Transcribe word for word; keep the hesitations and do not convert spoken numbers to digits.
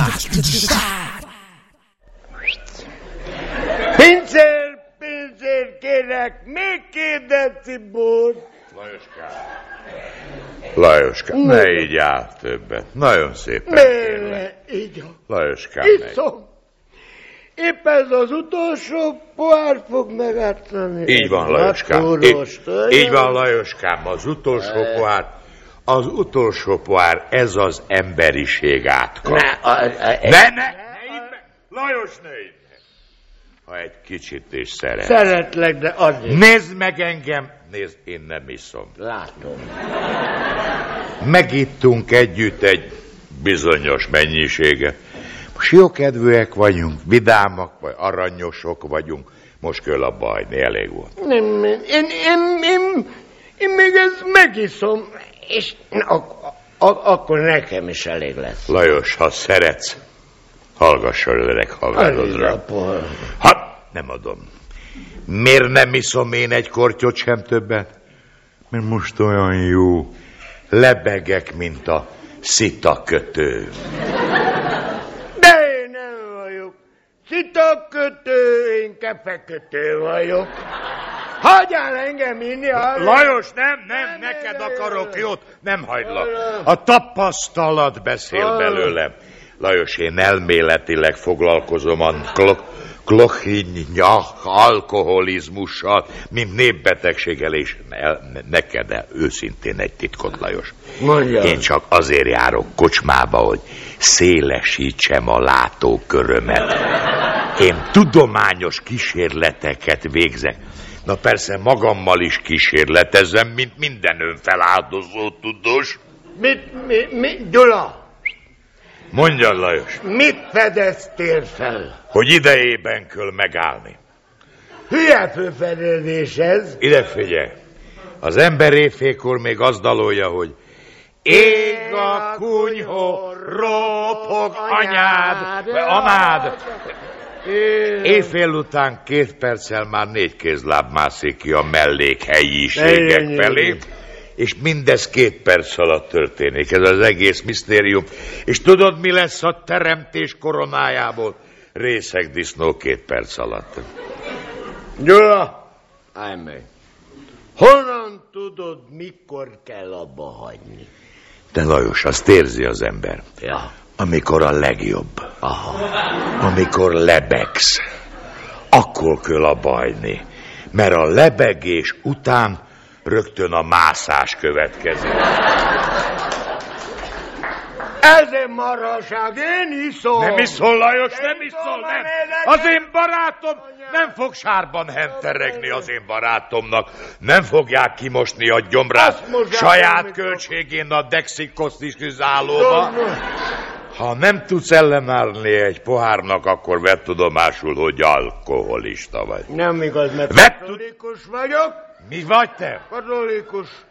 Pincér, pincér, kérek, még két deci bort. Lajoskám, Lajoskám, ne így áll többet. Nagyon szépen kérlek. Így van. Lajoskám, Iszom. Épp ez az utolsó pohár fog megártani. Így van, Lajoskám. Így, így van, Lajoskám, az utolsó pohár. Az utolsó pohár, ez az emberiség átka. Ne, a, a, ne, ne, ne, idd meg. Lajos, ne idd meg. Ha egy kicsit is szeret. Szeretlek, de azért. Nézd meg engem. Nézd, én nem iszom. Látom. Megittunk együtt egy bizonyos mennyiséget. Most jókedvűek vagyunk, vidámak, vagy aranyosok vagyunk. Most kell a bajni, elég volt. Nem, én, én, én, én, én még ezt megiszom, és ak, ak, akkor nekem is elég lesz. Lajos, ha szeretsz, hallgasson öreg haverodra. Ha nem adom. Miért nem iszom én egy kortyot sem többet? Mert most olyan jó. Lebegek, mint a szitakötő. De én nem vagyok szitakötő, én kefekötő vagyok. Hagyjál engem inni, hagyjál. Lajos, nem, nem, nem neked akarok jót, nem hagylak. A tapasztalat beszél belőlem. Lajos, én elméletileg foglalkozom a klok, klokhinja alkoholizmussal, mint népbetegséggel, és el, neked el, őszintén egy titkot, Lajos. Mondja. Én csak azért járok kocsmába, hogy szélesítsem a látókörömet. Én tudományos kísérleteket végzek. Na persze magammal is kísérletezem, mint minden önfeláldozó tudós. Mit, mit, mit, Gyula? Mondjad, Lajos. Mit fedeztél fel? Hogy idejében kell megállni. Hülye főfedezés ez. Ide figyelj. Az ember éjfélkor még azt dalolja, hogy ég a kunyhó, ropog anyád, anád. Éjfél után két perccel már négy kézláb mászik ki a mellékhelyiségek felé, és mindez két perc alatt történik. Ez az egész misztérium. És tudod, mi lesz a teremtés koronájából? Részegdisznó két perc alatt. Gyula, állj meg. Honnan tudod, mikor kell abba hagyni? De Lajos, azt érzi az ember. Ja. Amikor a legjobb. Aha. Amikor lebegsz. Akkor kell abba hagyni. Mert a lebegés után rögtön a mászás következik. Ez egy marhaság, én iszom. Nem iszol, Lajos, nem iszol, nem. Az én barátom nem fog sárban henteregni az én barátomnak. Nem fogják kimosni a gyomrát saját költségén a dexikosztizálóba. Ha nem tudsz ellenállni egy pohárnak, akkor vedd tudomásul, hogy alkoholista vagy. Nem igaz, mert Vedd katolikus vagyok. Mi vagy te? Katolikus.